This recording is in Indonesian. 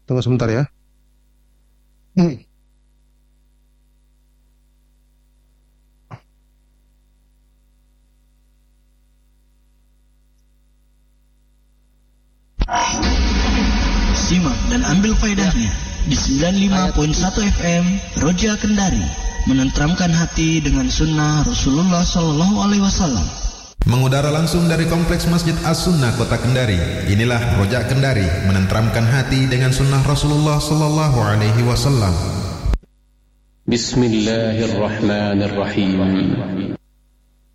Tunggu sebentar ya. Simak dan ambil faedahnya di 95.1 FM Roja Kendari, menenteramkan hati dengan sunnah Rasulullah Sallallahu Alaihi Wasallam. Mengudara langsung dari Kompleks Masjid As-Sunnah Kota Kendari. Inilah Rojak Kendari, menenteramkan hati dengan sunnah Rasulullah Sallallahu Alaihi Wasallam. Bismillahirrahmanirrahim.